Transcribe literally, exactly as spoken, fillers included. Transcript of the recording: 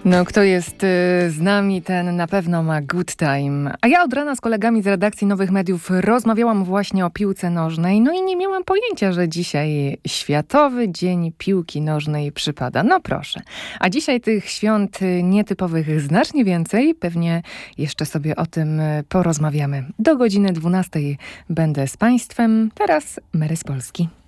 No, kto jest y, z nami, ten na pewno ma good time. A ja od rana z kolegami z redakcji Nowych Mediów rozmawiałam właśnie o piłce nożnej, no i nie miałam pojęcia, że dzisiaj Światowy Dzień Piłki Nożnej przypada. No proszę. A dzisiaj tych świąt nietypowych znacznie więcej. Pewnie jeszcze sobie o tym porozmawiamy. Do godziny dwunastej będę z Państwem. Teraz Mary z Polski.